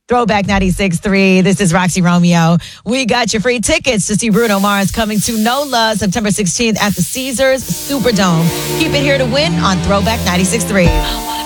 Throwback 96.3. This is Roxy Romeo. We got your free tickets to see Bruno Mars coming to NOLA September 16th at the Caesars Superdome. Keep it here to win on Throwback 96.3.